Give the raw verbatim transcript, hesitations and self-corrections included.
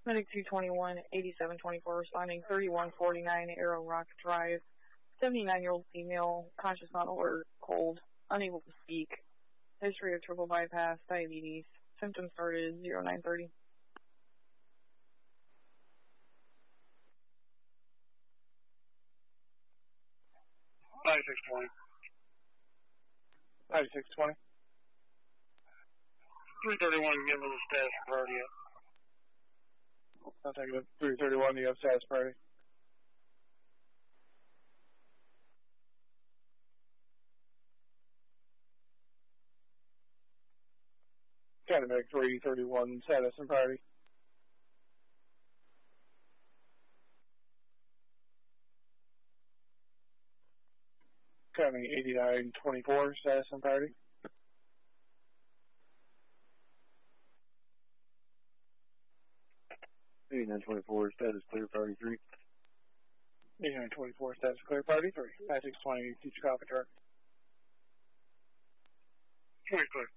Medic two twenty-one, eighty-seven twenty-four responding, thirty-one forty-nine Arrow Rock Drive. seventy-nine-year-old female, conscious, not alert, cold, unable to speak. History of triple bypass, diabetes. Symptoms started zero nine thirty. ninety-six twenty. ninety-six twenty. three thirty-one, give me the status priority up. I'll take it. three thirty-one, you have status priority. County Medic three thirty-one, status and priority. County eighty-nine twenty-four, status and priority. eighty-nine twenty-four, status clear, priority three. eighty-nine twenty-four, status clear, priority three. ninety-six twenty, future copy, chart. twenty clear.